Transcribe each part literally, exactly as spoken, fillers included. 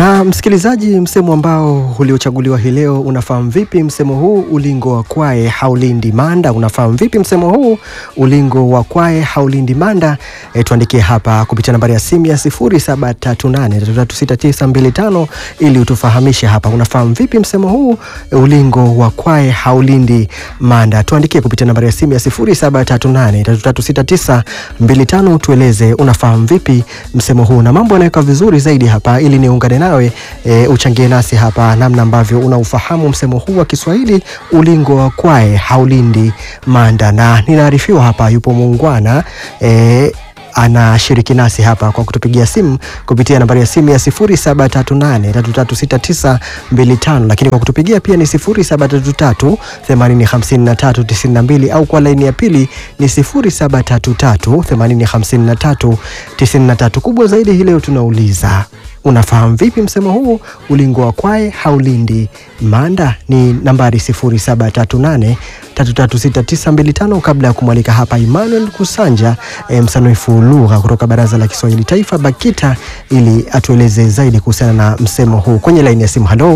Na msikilizaji, msemo ambao uliochaguliwa hii leo, unafahamu vipi msemo huu? Ulingo wa kwae haulindi manda. Unafahamu vipi msemo huu? Ulingo wa kwae haulindi manda. E, tuandikie hapa kupitia nambari ya simu ya sifuri saba tatu nane tatu tatu sita tisa mbili tano ili utufahamishe hapa unafahamu vipi msemo huu, e, ulingo wa kwae haulindi manda. Tuandikie kupitia nambari ya simu ya sifuri saba tatu nane tatu tatu sita tisa mbili tano, tueleze unafahamu vipi msemo huu, na mambo yanaweka vizuri zaidi hapa ili niungane nawe e, uchangie nasi hapa namna ambavyo unaufahamu msemo huu wa Kiswahili, ulingo wa kwae haulindi manda. Na ninaarifiwa hapa yupo muungwana e, anashiriki nasi hapa kwa kutupigia simu kupitia nambari ya simu ya sifuri saba tatu nane tatu tatu sita tisa mbili tano, lakini kwa kutupigia pia ni sifuri saba tatu tatu themanini hamsini na tatu tisini na mbili, au kwa laini ya pili ni sifuri saba tatu tatu themanini hamsini na tatu tisini na tatu. Kubwa zaidi hii leo tunauliza unafahamu vipi msemo huu, ulingo wa kwae haulindi manda? Ni nambari sifuri saba tatu nane tatu tatu sita tisa mbili tano. Kabla ya kumwalika hapa Emmanuel Kusanja, e, msanifu lugha kutoka Baraza la Kiswahili Taifa BAKITA, ili atueleze zaidi kuhusiana na msemo huu. Kwenye laini ya simu, halo.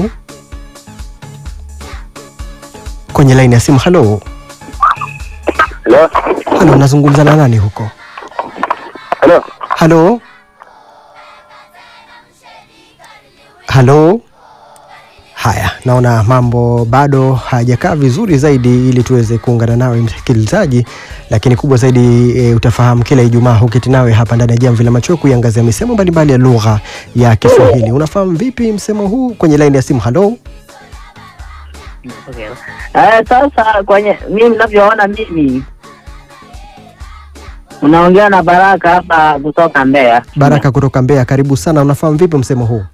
Kwenye laini ya simu, halo. Halo. Halo, nazungumza na nani huko? Halo. Halo. Halo. Haya, naona mambo bado hajakaa vizuri zaidi ili tuweze kuungana nawe msikilizaji, lakini kubwa zaidi e, utafahamu kila Ijumaa huketi nawe hapa ndani ya Jamvi la Macho kuiangazia misemo mbalimbali ya lugha ya Kiswahili. Unafahamu vipi msemo huu? Kwenye line ya simu, halo. Okay. Eh, sasa kwenye mimi ninavyoona mimi unaongea na Baraka hapa kutoka Mbeya. Baraka kutoka Mbeya, karibu sana. Unafahamu vipi msemo huu?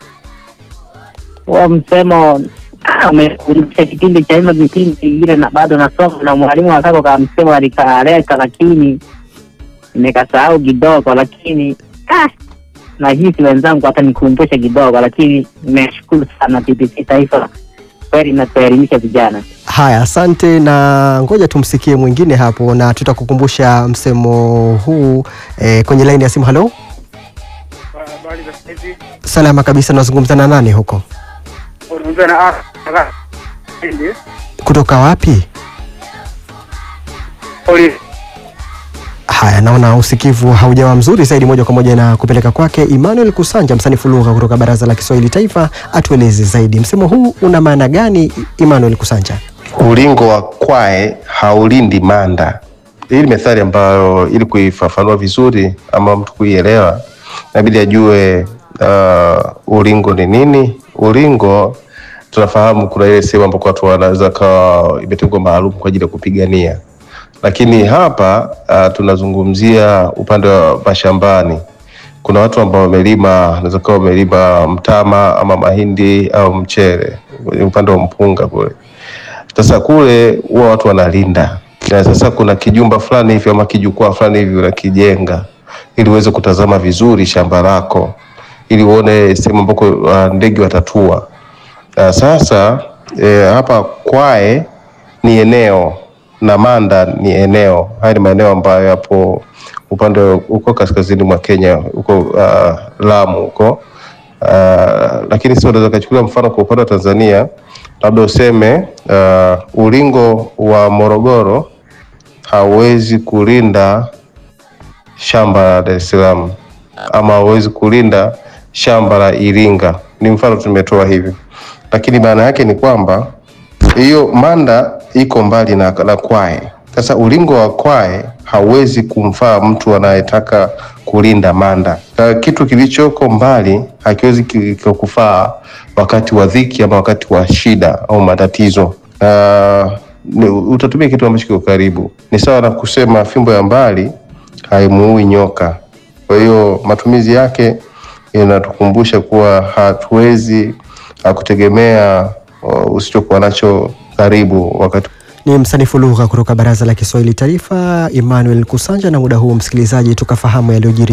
Wa msemo umekuja kipindi cha hizo vipindi vingine na bado nasoma na mwalimu wakako kama msemo alikaleka, lakini nimekasahau kidogo, lakini ah na hisi wenzangu hata nikumbushe kidogo, lakini nimeshukuru sana B B C Taifa kweli na kuelimisha vijana. Haya, asante, na ngoja tumsikie mwingine hapo na tutakukumbusha msemo huu e, kwenye line ya simu. Halo. Salama kabisa, nazungumza na nani huko? Kutoka wapi? Haya, naona usikivu haujawa mzuri zaidi, moja kwa moja na kupeleka kwake Emmanuel Kusanja, msanifu lugha kutoka Baraza la Kiswahili Taifa, atueleze zaidi msemo huu una maana gani. Emmanuel Kusanja. Ulingo wa kwae haulindi manda. Hii ni methali ambayo ili kuifafanua vizuri ama mtu kuielewa inabidi ajue uh, ulingo ni nini. Ulingo tunafahamu kuna ile sehemu ambapo watu wanaweza kawa imetengwa maalum kwa ajili ya kupigania, lakini hapa uh, tunazungumzia upande wa mashambani. Kuna watu ambao wamelima, wanaweza kawa wamelima mtama ama mahindi au mchele upande wa mpunga kule. Sasa kule huwa watu wanalinda, na sasa kuna kijumba fulani hivi ama kijukwaa fulani hivi unakijenga ili uweze kutazama vizuri shamba lako, ili uone sehemu ambako uh, ndege watatua. Uh, sasa eh, hapa kwae ni eneo na manda ni eneo. Haya ni maeneo ambayo yapo upande uko kaskazini mwa Kenya, uko uh, Lamu huko. Uh, lakini sio unaweza kuchukulia mfano kwa upande wa Tanzania, labda useme uh, ulingo wa Morogoro hauwezi kulinda shamba la Dar es Salaam ama hauwezi kulinda shamba la Iringa. Ni mfano tumetoa hivi, lakini maana yake ni kwamba hiyo manda iko mbali na, na kwae. Sasa ulingo wa kwae hauwezi kumfaa mtu anayetaka kulinda manda. Kitu kilichoko mbali hakiwezi kukufaa wakati wa dhiki ama wakati wa shida au matatizo. Uh, utatumia kitu ambacho kiko karibu. Ni sawa na kusema fimbo ya mbali haimuui nyoka. Kwa hiyo matumizi yake inatukumbusha kuwa hatuwezi kutegemea uh, usichokuwa nacho karibu wakati. Ni msanifu lugha kutoka Baraza la Kiswahili Taifa Emmanuel Kusanja, na muda huu msikilizaji tukafahamu yaliyojiri